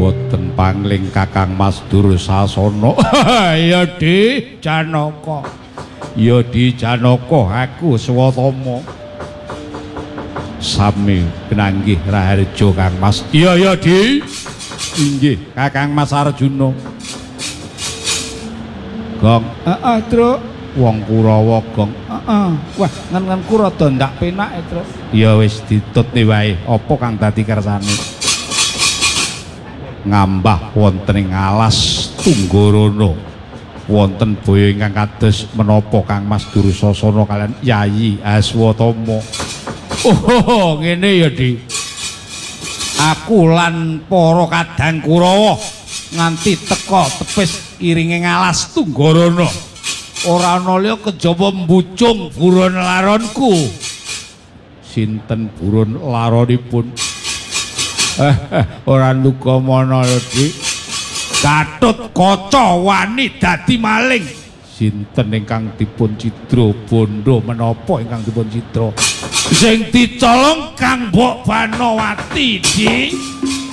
boten pangling Kakang Mas Dursasana. Ya Di Janaka. Ya Di Janaka aku Swatama. Sami pinanggih Raharja Kang Mas. Iya ya Di. Inggih Kakang Mas Arjuna. Gong, Truk. Wong Kurawa Gong. Wah, ngen-ngenku rada ndak penak e, Truk. Ya wis ditutne wae. Apa kang dadi kersane? Ngambah wonten ing alas Tunggorana. Wonten baya ingkang kados menapa Kang Mas Dursasana kalian Yayi Aswatama. Oh, ngene ya, Di. Aku lan para kadang Kurawa nganti teka tepis iringe ngalas Tunggorana. Ora ana liya kejaba mbucung buron laronku. Sinten buron laronipun? Ora nduga mana ya, Dik. Gatut kaca wani dadi maling. Sinten ingkang dipun cidra bondo menapa ingkang dipun cidra? Sing dicolong Kang Mbok Banowati, Dik.